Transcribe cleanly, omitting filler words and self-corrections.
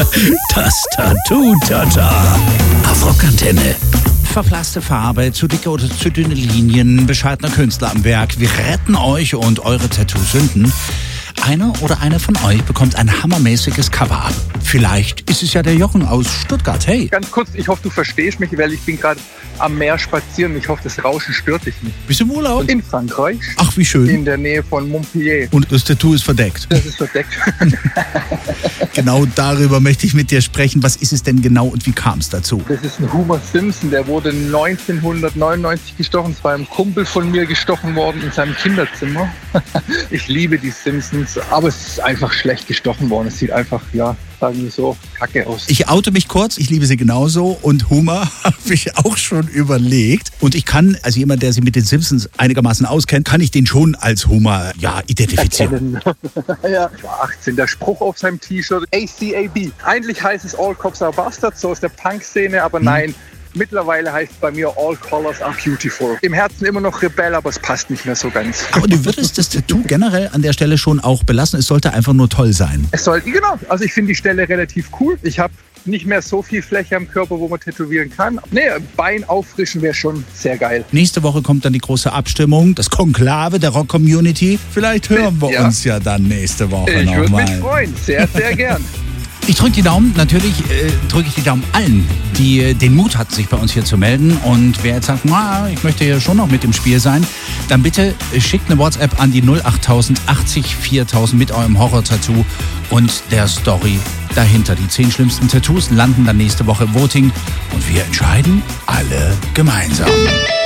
Das Tattoo-Tata. Auf Rockantenne. Verplasste Farbe, zu dicke oder zu dünne Linien, bescheidener Künstler am Werk. Wir retten euch und eure Tattoo-Sünden. Einer oder eine von euch bekommt ein hammermäßiges Cover ab. Vielleicht ist es ja der Jochen aus Stuttgart. Hey. Ganz kurz, ich hoffe, du verstehst mich, weil ich bin gerade am Meer spazieren. Ich hoffe, das Rauschen stört dich nicht. Bist du im Urlaub? In Frankreich. Ach, wie schön. In der Nähe von Montpellier. Und das Tattoo ist verdeckt. Das ist verdeckt. Genau darüber möchte ich mit dir sprechen. Was ist es denn genau und wie kam es dazu? Das ist ein Homer Simpson, der wurde 1999 gestochen. Es war ein Kumpel von mir gestochen worden in seinem Kinderzimmer. Ich liebe die Simpsons, aber es ist einfach schlecht gestochen worden. Es sieht einfach, ja, sagen wir so, kacke aus. Ich oute mich kurz, ich liebe sie genauso und Homer habe ich auch schon überlegt. Und ich kann, also jemand, der sich mit den Simpsons einigermaßen auskennt, kann ich den schon als Homer, ja, identifizieren. Ja, ich war 18. Der Spruch auf seinem T-Shirt, ACAB. Eigentlich heißt es All Cops are Bastards, so aus der Punk-Szene, aber nein. Mittlerweile heißt es bei mir All Colors are Beautiful. Im Herzen immer noch Rebell, aber es passt nicht mehr so ganz. Aber du würdest das Tattoo generell an der Stelle schon auch belassen. Es sollte einfach nur toll sein. Es soll, genau. Also ich finde die Stelle relativ cool. Ich habe nicht mehr so viel Fläche am Körper, wo man tätowieren kann. Nee, Bein auffrischen wäre schon sehr geil. Nächste Woche kommt dann die große Abstimmung, das Konklave der Rock-Community. Vielleicht hören wir uns ja dann nächste Woche nochmal. Ich würde mich freuen. Sehr, sehr gern. Ich drücke die Daumen, natürlich drücke ich die Daumen allen, die den Mut hatten, sich bei uns hier zu melden. Und wer jetzt sagt, ich möchte ja schon noch mit im Spiel sein, dann bitte schickt eine WhatsApp an die 08000 80 4000 mit eurem Horror-Tattoo und der Story dahinter. Die 10 schlimmsten Tattoos landen dann nächste Woche im Voting und wir entscheiden alle gemeinsam.